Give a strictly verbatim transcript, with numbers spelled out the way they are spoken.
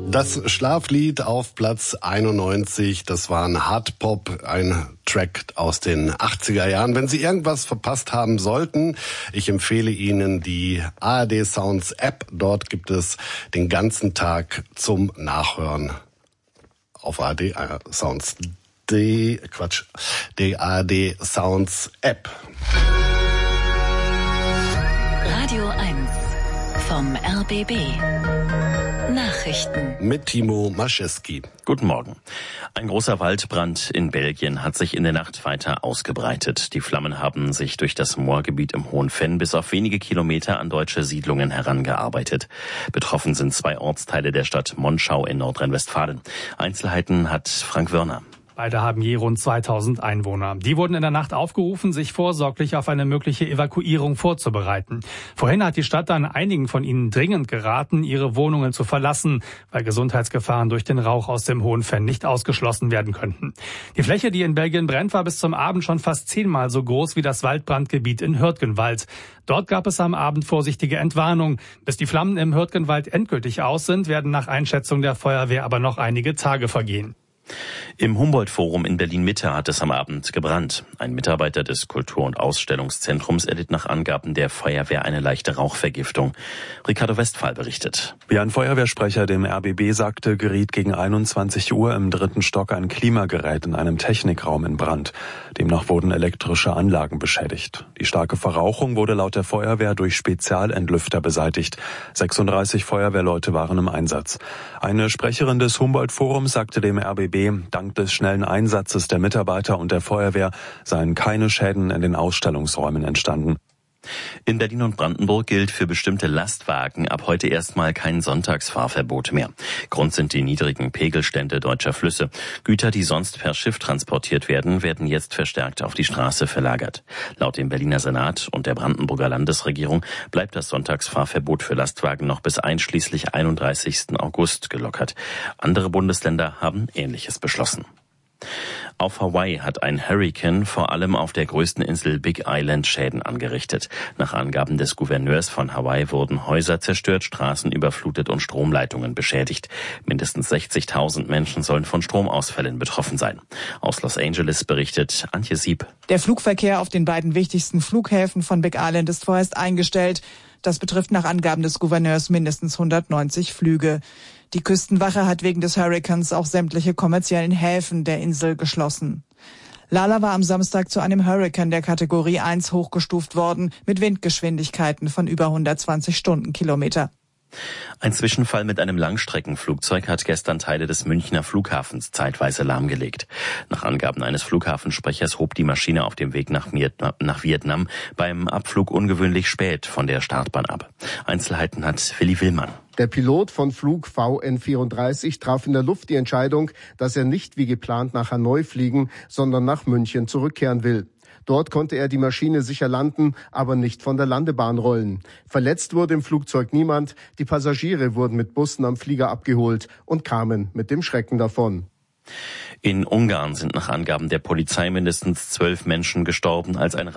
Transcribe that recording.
Das Schlaflied auf Platz einundneunzig, das war ein Hardpop, ein Track aus den achtziger Jahren. Wenn Sie irgendwas verpasst haben sollten, ich empfehle Ihnen die A R D Sounds App. Dort gibt es den ganzen Tag zum Nachhören auf A R D äh, Sounds D, Quatsch, die A R D Sounds App. Radio eins vom R B B. Nachrichten mit Timo Maschewski. Guten Morgen. Ein großer Waldbrand in Belgien hat sich in der Nacht weiter ausgebreitet. Die Flammen haben sich durch das Moorgebiet im Hohen Venn bis auf wenige Kilometer an deutsche Siedlungen herangearbeitet. Betroffen sind zwei Ortsteile der Stadt Monschau in Nordrhein-Westfalen. Einzelheiten hat Frank Wörner. Beide haben je rund zweitausend Einwohner. Die wurden in der Nacht aufgerufen, sich vorsorglich auf eine mögliche Evakuierung vorzubereiten. Vorhin hat die Stadt dann einigen von ihnen dringend geraten, ihre Wohnungen zu verlassen, weil Gesundheitsgefahren durch den Rauch aus dem Hohen Venn nicht ausgeschlossen werden könnten. Die Fläche, die in Belgien brennt, war bis zum Abend schon fast zehnmal so groß wie das Waldbrandgebiet in Hürtgenwald. Dort gab es am Abend vorsichtige Entwarnung. Bis die Flammen im Hürtgenwald endgültig aus sind, werden nach Einschätzung der Feuerwehr aber noch einige Tage vergehen. Im Humboldt-Forum in Berlin-Mitte hat es am Abend gebrannt. Ein Mitarbeiter des Kultur- und Ausstellungszentrums erlitt nach Angaben der Feuerwehr eine leichte Rauchvergiftung. Ricardo Westphal berichtet. Wie ein Feuerwehrsprecher dem R B B sagte, geriet gegen einundzwanzig Uhr im dritten Stock ein Klimagerät in einem Technikraum in Brand. Demnach wurden elektrische Anlagen beschädigt. Die starke Verrauchung wurde laut der Feuerwehr durch Spezialentlüfter beseitigt. sechsunddreißig Feuerwehrleute waren im Einsatz. Eine Sprecherin des Humboldt-Forums sagte dem R B B, dank des schnellen Einsatzes der Mitarbeiter und der Feuerwehr seien keine Schäden in den Ausstellungsräumen entstanden. In Berlin und Brandenburg gilt für bestimmte Lastwagen ab heute erstmal kein Sonntagsfahrverbot mehr. Grund sind die niedrigen Pegelstände deutscher Flüsse. Güter, die sonst per Schiff transportiert werden, werden jetzt verstärkt auf die Straße verlagert. Laut dem Berliner Senat und der Brandenburger Landesregierung bleibt das Sonntagsfahrverbot für Lastwagen noch bis einschließlich einunddreißigsten August gelockert. Andere Bundesländer haben Ähnliches beschlossen. Auf Hawaii hat ein Hurrikan vor allem auf der größten Insel Big Island Schäden angerichtet. Nach Angaben des Gouverneurs von Hawaii wurden Häuser zerstört, Straßen überflutet und Stromleitungen beschädigt. Mindestens sechzigtausend Menschen sollen von Stromausfällen betroffen sein. Aus Los Angeles berichtet Antje Sieb. Der Flugverkehr auf den beiden wichtigsten Flughäfen von Big Island ist vorerst eingestellt. Das betrifft nach Angaben des Gouverneurs mindestens hundertneunzig Flüge. Die Küstenwache hat wegen des Hurrikans auch sämtliche kommerziellen Häfen der Insel geschlossen. Lala war am Samstag zu einem Hurrikan der Kategorie eins hochgestuft worden, mit Windgeschwindigkeiten von über hundertzwanzig Stundenkilometer. Ein Zwischenfall mit einem Langstreckenflugzeug hat gestern Teile des Münchner Flughafens zeitweise lahmgelegt. Nach Angaben eines Flughafensprechers hob die Maschine auf dem Weg nach Vietnam beim Abflug ungewöhnlich spät von der Startbahn ab. Einzelheiten hat Willi Willmann. Der Pilot von Flug V N vierunddreißig traf in der Luft die Entscheidung, dass er nicht wie geplant nach Hanoi fliegen, sondern nach München zurückkehren will. Dort konnte er die Maschine sicher landen, aber nicht von der Landebahn rollen. Verletzt wurde im Flugzeug niemand. Die Passagiere wurden mit Bussen am Flieger abgeholt und kamen mit dem Schrecken davon. In Ungarn sind nach Angaben der Polizei mindestens zwölf Menschen gestorben, als ein